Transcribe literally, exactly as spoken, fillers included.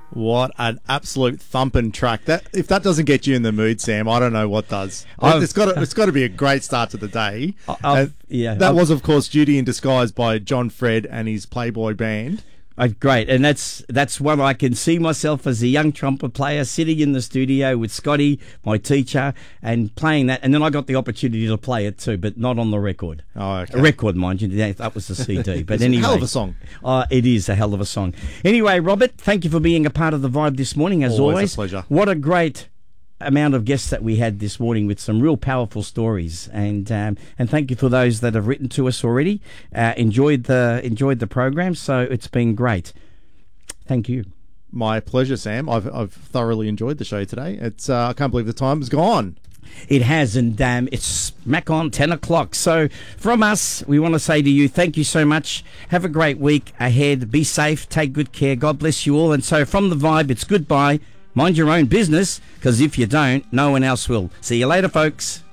What an absolute thumping track! That if that doesn't get you in the mood, Sam, I don't know what does. I've- It's got to, it's got to be a great start to the day. I've- Uh, yeah, that I've- was, of course, Duty in Disguise by John Fred and his Playboy band. Oh, great, and that's that's one I can see myself as a young trumpet player sitting in the studio with Scotty, my teacher, and playing that. And then I got the opportunity to play it too, but not on the record. Oh, okay. A record, mind you. That that was the C D. But It's anyway, a hell of a song. Uh, it is a hell of a song. Anyway, Robert, thank you for being a part of the Vibe this morning, as Always a always. pleasure. What a great amount of guests that we had this morning with some real powerful stories, and um, and thank you for those that have written to us already. Uh, enjoyed the enjoyed the program, so it's been great. Thank you. My pleasure, Sam. I've I've thoroughly enjoyed the show today. It's uh, I can't believe the time's gone. It has, and um, it's smack on ten o'clock. So from us, we want to say to you, thank you so much. Have a great week ahead. Be safe. Take good care. God bless you all. And so from the Vibe, it's goodbye. Mind your own business, because if you don't, no one else will. See you later, folks.